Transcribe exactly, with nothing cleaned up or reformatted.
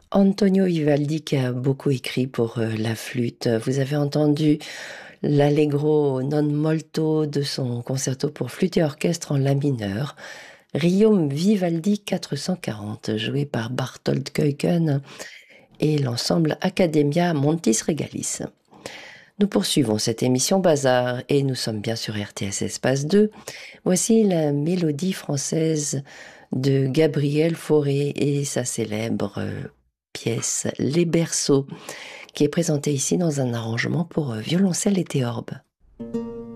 Antonio Vivaldi qui a beaucoup écrit pour euh, la flûte. Vous avez entendu l'Allegro non molto de son concerto pour flûte et orchestre en la mineur. Riom Vivaldi quatre cent quarante, joué par Barthold Keuken et l'ensemble Academia Montis Regalis. Nous poursuivons cette émission Bazar et nous sommes bien sur R T S Espace deux. Voici la mélodie française de Gabriel Fauré et sa célèbre euh, pièce Les Berceaux, qui est présentée ici dans un arrangement pour euh, violoncelle et théorbe.